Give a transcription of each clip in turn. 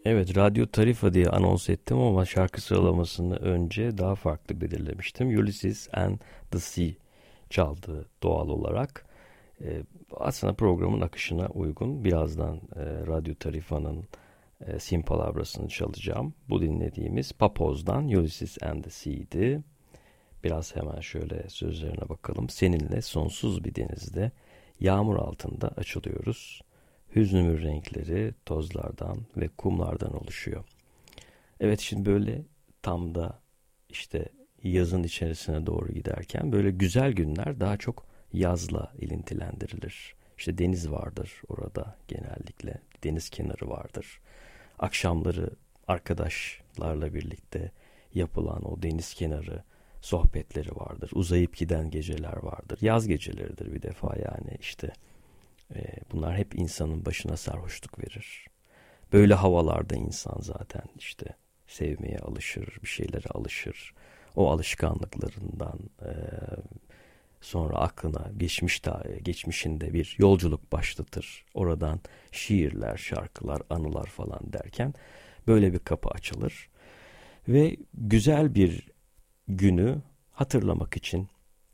Evet, Radyo Tarifa diye anons ettim ama şarkı sıralamasını önce daha farklı belirlemiştim. Ulysses and the Sea çaldı doğal olarak. Aslında programın akışına uygun. Birazdan Radyo Tarifa'nın Sin Palabrası'nı çalacağım. Bu dinlediğimiz Papoz'dan Ulysses and the Sea'di. Biraz hemen şöyle sözlerine bakalım. Seninle sonsuz bir denizde yağmur altında açılıyoruz. Hüznümür renkleri tozlardan ve kumlardan oluşuyor. Evet, şimdi böyle tam da işte yazın içerisine doğru giderken böyle güzel günler daha çok yazla ilintilendirilir. İşte deniz vardır orada genellikle. Deniz kenarı vardır. Akşamları arkadaşlarla birlikte yapılan o deniz kenarı sohbetleri vardır. Uzayıp giden geceler vardır. Yaz geceleridir bir defa yani işte. Bunlar hep insanın başına sarhoşluk verir. Böyle havalarda insan zaten işte sevmeye alışır, bir şeylere alışır. O alışkanlıklarından sonra aklına geçmişinde bir yolculuk başlatır. Oradan şiirler, şarkılar, anılar falan derken böyle bir kapı açılır. Ve güzel bir günü hatırlamak için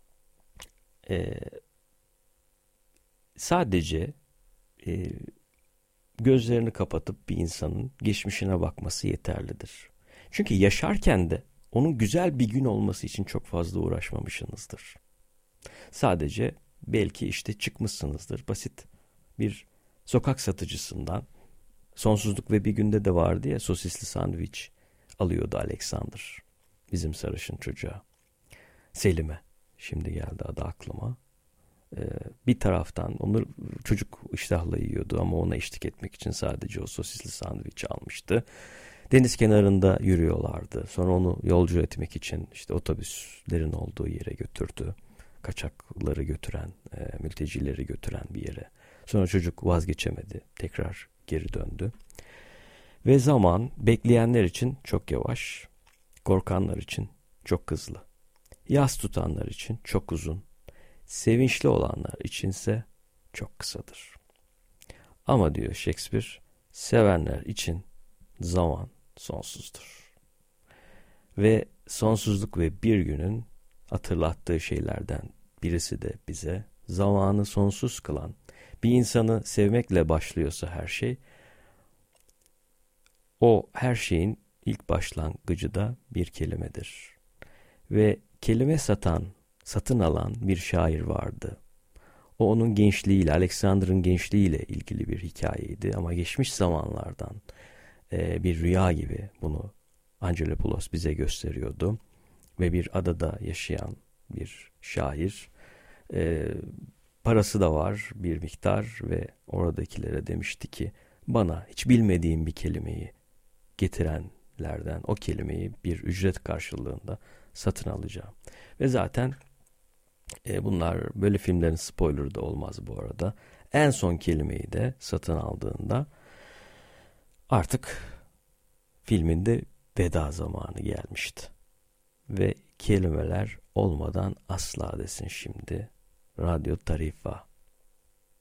sadece gözlerini kapatıp bir insanın geçmişine bakması yeterlidir. Çünkü yaşarken de onun güzel bir gün olması için çok fazla uğraşmamışsınızdır. Sadece belki işte çıkmışsınızdır. Basit bir sokak satıcısından Sonsuzluk ve Bir Günde de vardı ya, sosisli sandviç alıyordu Alexander. Bizim sarışın çocuğa. Selim'e. Şimdi geldi adı aklıma. Bir taraftan onu çocuk iştahla yiyordu ama ona eşlik etmek için sadece o sosisli sandviçi almıştı. Deniz kenarında yürüyorlardı. Sonra onu yolcu etmek için işte otobüslerin olduğu yere götürdü. Kaçakları götüren, mültecileri götüren bir yere. Sonra çocuk vazgeçemedi. Tekrar geri döndü. Ve zaman bekleyenler için çok yavaş, korkanlar için çok hızlı. Yas tutanlar için çok uzun. Sevinçli olanlar içinse çok kısadır. Ama diyor Shakespeare, sevenler için zaman sonsuzdur. Ve sonsuzluk ve bir günün hatırlattığı şeylerden birisi de bize zamanı sonsuz kılan, bir insanı sevmekle başlıyorsa her şey, o her şeyin ilk başlangıcı da bir kelimedir. Ve kelime satın alan bir şair vardı. O onun gençliğiyle, Alexander'ın gençliğiyle ilgili bir hikayeydi. Ama geçmiş zamanlardan bir rüya gibi bunu Angelopoulos bize gösteriyordu. Ve bir adada yaşayan bir şair. Parası da var bir miktar ve oradakilere demişti ki, bana hiç bilmediğim bir kelimeyi getirenlerden o kelimeyi bir ücret karşılığında satın alacağım. Ve zaten bunlar böyle filmlerin spoilerı da olmaz bu arada. En son kelimeyi de satın aldığında artık filminde veda zamanı gelmişti. Ve kelimeler olmadan asla desin şimdi Radyo Tarifa.